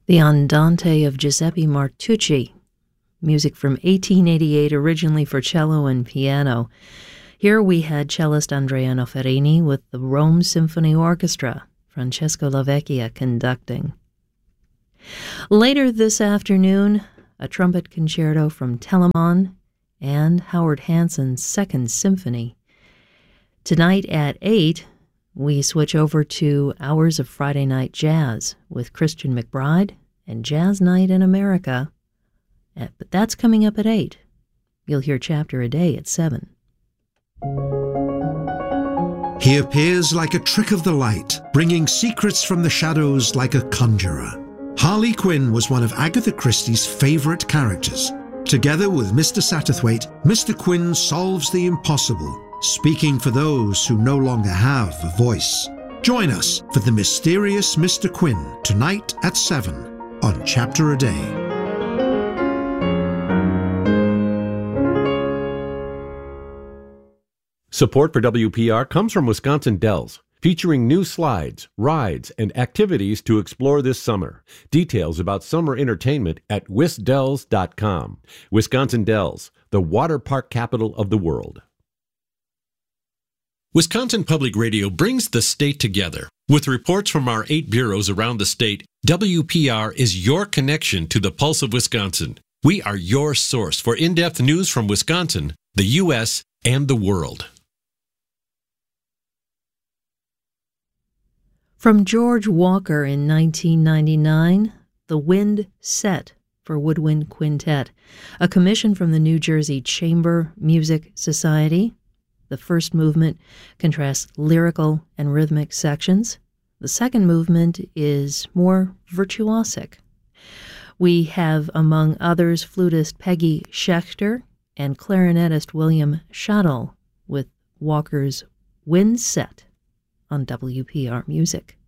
The Andante of Giuseppe Martucci, music from 1888, originally for cello and piano. Here we had cellist Andrea Noferini with the Rome Symphony Orchestra, Francesco Lavecchia conducting. Later this afternoon, a trumpet concerto from Telemann and Howard Hanson's Second Symphony. Tonight at 8, we switch over to Hours of Friday Night Jazz with Christian McBride and Jazz Night in America. But that's coming up at 8. You'll hear Chapter a Day at 7. He appears like a trick of the light, bringing secrets from the shadows like a conjurer. Harley Quinn was one of Agatha Christie's favorite characters. Together with Mr. Satterthwaite, Mr. Quinn solves the impossible, speaking for those who no longer have a voice. Join us for The Mysterious Mr. Quinn tonight at 7 on Chapter a Day. Support for WPR comes from Wisconsin Dells, featuring new slides, rides, and activities to explore this summer. Details about summer entertainment at wisdells.com. Wisconsin Dells, the water park capital of the world. Wisconsin Public Radio brings the state together. With reports from our 8 bureaus around the state, WPR is your connection to the pulse of Wisconsin. We are your source for in-depth news from Wisconsin, the U.S., and the world. From George Walker in 1999, The Wind Set for Woodwind Quintet, a commission from the New Jersey Chamber Music Society. The first movement contrasts lyrical and rhythmic sections. The second movement is more virtuosic. We have, among others, flutist Peggy Schechter and clarinetist William Shuttle with Walker's Wind Set on WPR Music.